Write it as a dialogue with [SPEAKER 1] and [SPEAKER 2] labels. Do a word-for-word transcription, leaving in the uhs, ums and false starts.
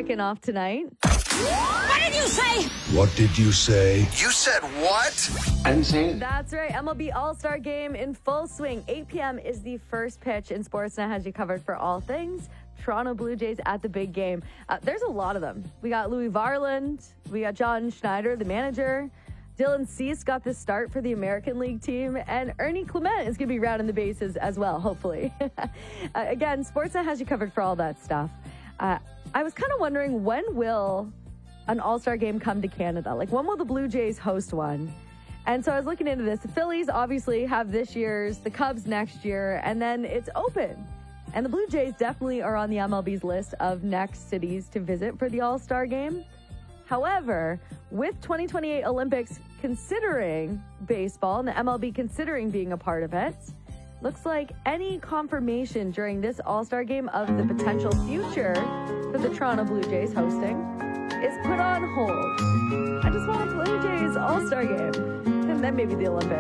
[SPEAKER 1] kicking off tonight.
[SPEAKER 2] What did you say?
[SPEAKER 3] What did you say?
[SPEAKER 4] You said what?
[SPEAKER 5] I didn't say it.
[SPEAKER 1] That's right. M L B All-Star Game in full swing. eight p.m. is the first pitch, and Sportsnet has you covered for all things Toronto Blue Jays at the big game. Uh, there's a lot of them. We got Louis Varland. We got John Schneider, the manager. Dylan Cease got the start for the American League team, and Ernie Clement is going to be rounding the bases as well, hopefully. uh, again, Sportsnet has you covered for all that stuff. Uh, I was kind of wondering, when will an All-Star game come to Canada? Like, when will the Blue Jays host one? And so I was looking into this. The Phillies obviously have this year's, the Cubs next year, and then it's open. And the Blue Jays definitely are on the M L B's list of next cities to visit for the All-Star game. However, with twenty twenty-eight Olympics considering baseball and the M L B considering being a part of it, looks like any confirmation during this All-Star game of the potential future for the Toronto Blue Jays hosting is put on hold. I just want a Blue Jays All-Star game, and then maybe the Olympics.